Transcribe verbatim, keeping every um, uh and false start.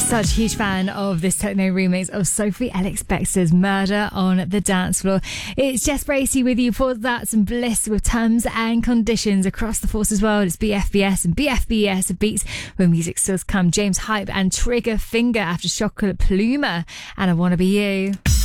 Such a huge fan of this techno remix of Sophie Ellis Bextor's Murder on the Dance Floor. It's Jess Bracey with you for that. Some Bliss with Terms and Conditions across the Forces world. It's B F B S and B F B S beats where music still come. James Hype and Trigger Finger after Chocolate Pluma and I Wanna Be You.